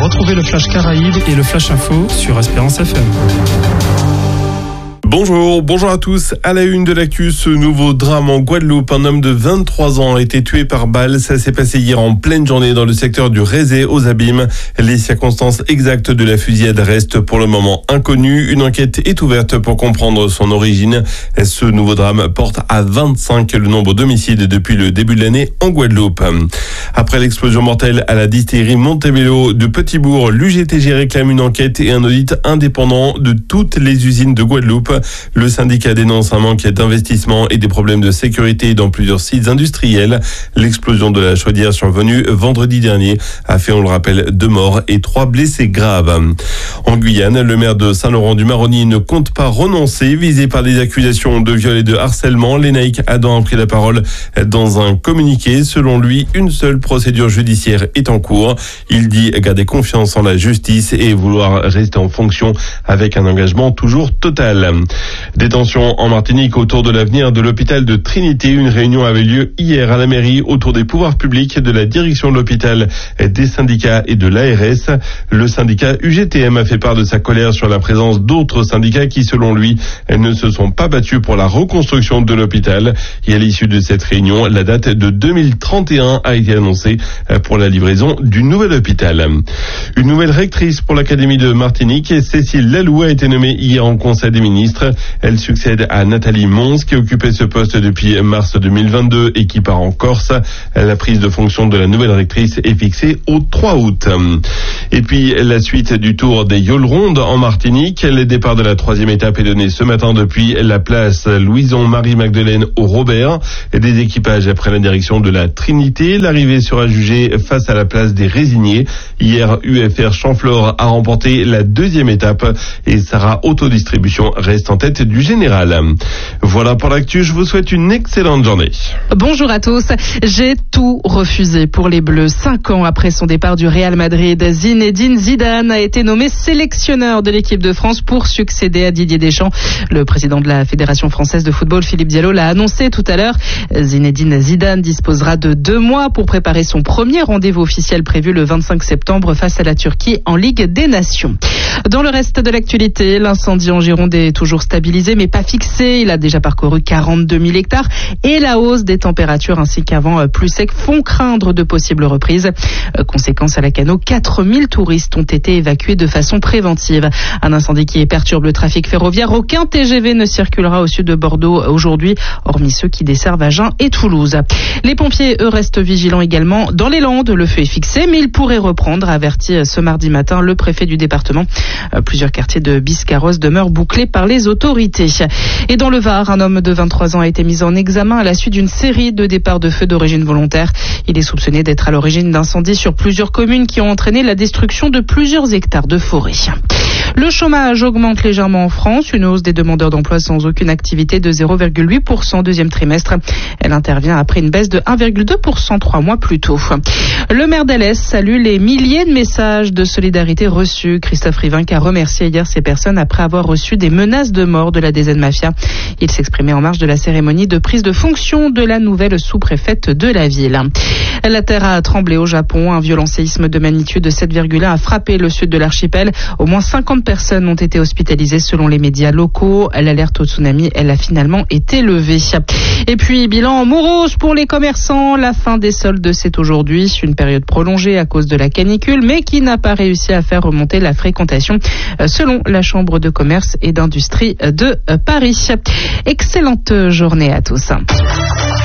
Retrouvez le Flash Caraïbes et le Flash Info sur Espérance FM. Bonjour à tous. À la une de l'actu, ce nouveau drame en Guadeloupe. Un homme de 23 ans a été tué par balle. Ça s'est passé hier en pleine journée dans le secteur du Rézé aux Abîmes. Les circonstances exactes de la fusillade restent pour le moment inconnues. Une enquête est ouverte pour comprendre son origine. Ce nouveau drame porte à 25 le nombre d'homicides depuis le début de l'année en Guadeloupe. Après l'explosion mortelle à la distillerie Montebello de Petit-Bourg, l'UGTG réclame une enquête et un audit indépendant de toutes les usines de Guadeloupe. Le syndicat dénonce un manque d'investissement et des problèmes de sécurité dans plusieurs sites industriels. L'explosion de la chaudière survenue vendredi dernier a fait, on le rappelle, 2 morts et 3 blessés graves. En Guyane, le maire de Saint-Laurent-du-Maroni ne compte pas renoncer. Visé par des accusations de viol et de harcèlement, Lénaïque Adam a pris la parole dans un communiqué. Selon lui, une seule procédure judiciaire est en cours. Il dit garder confiance en la justice et vouloir rester en fonction avec un engagement toujours total. Détention en Martinique autour de l'avenir de l'hôpital de Trinité. Une réunion avait lieu hier à la mairie autour des pouvoirs publics, de la direction de l'hôpital, des syndicats et de l'ARS. Le syndicat UGTM a fait part de sa colère sur la présence d'autres syndicats qui, selon lui, ne se sont pas battus pour la reconstruction de l'hôpital. Et à l'issue de cette réunion, la date de 2031 a été annoncée pour la livraison du nouvel hôpital. Une nouvelle rectrice pour l'Académie de Martinique, Cécile Lalou, a été nommée hier en Conseil des ministres. Elle succède à Nathalie Mons qui occupait ce poste depuis mars 2022 et qui part en Corse. La prise de fonction de la nouvelle rectrice est fixée au 3 août. Et puis la suite du tour des Yoles-Rondes en Martinique. Le départ de la 3e étape est donné ce matin depuis la place Louison-Marie-Magdeleine au Robert. Des équipages prennent la direction de la Trinité. L'arrivée sera jugée face à la place des Résignés. Hier, UFR Champflore a remporté la 2e étape et Sarah Autodistribution reste en tête du général. Voilà pour l'actu, je vous souhaite une excellente journée. Bonjour à tous, j'ai tout refusé pour les Bleus. 5 ans après son départ du Real Madrid, Zinedine Zidane a été nommé sélectionneur de l'équipe de France pour succéder à Didier Deschamps. Le président de la Fédération française de football, Philippe Diallo, l'a annoncé tout à l'heure. Zinedine Zidane disposera de 2 mois pour préparer son premier rendez-vous officiel prévu le 25 septembre face à la Turquie en Ligue des Nations. Dans le reste de l'actualité, l'incendie en Gironde est toujours stabilisé mais pas fixé. Il a déjà parcouru 42 000 hectares et la hausse des températures ainsi qu'un vent plus sec font craindre de possibles reprises. Conséquence à Lacanau, 4 000 touristes ont été évacués de façon préventive. Un incendie qui perturbe le trafic ferroviaire. Aucun TGV ne circulera au sud de Bordeaux aujourd'hui, hormis ceux qui desservent Agen et Toulouse. Les pompiers, eux, restent vigilants également. Dans les Landes, le feu est fixé, mais il pourrait reprendre, averti ce mardi matin le préfet du département. Plusieurs quartiers de Biscarrosse demeurent bouclés par les autorités. Et dans le Var, un homme de 23 ans a été mis en examen à la suite d'une série de départs de feu d'origine volontaire. Il est soupçonné d'être à l'origine d'incendies sur plusieurs communes qui ont entraîné la destruction de plusieurs hectares de forêt. Le chômage augmente légèrement en France, une hausse des demandeurs d'emploi sans aucune activité de 0,8% deuxième trimestre. Elle intervient après une baisse de 1,2% 3 mois plus tôt. Le maire d'Alès salue les milliers de messages de solidarité reçus. Christophe Rivinck a remercié hier ces personnes après avoir reçu des menaces de mort de la DZ Mafia. Il s'exprimait en marge de la cérémonie de prise de fonction de la nouvelle sous-préfète de la ville. La terre a tremblé au Japon. Un violent séisme de magnitude 7,1 a frappé le sud de l'archipel. Au moins 50 personnes ont été hospitalisées selon les médias locaux. L'alerte au tsunami, elle a finalement été levée. Et puis, bilan morose pour les commerçants. La fin des soldes, c'est aujourd'hui. Une période prolongée à cause de la canicule, mais qui n'a pas réussi à faire remonter la fréquentation, selon la Chambre de commerce et d'industrie de Paris. Excellente journée à tous.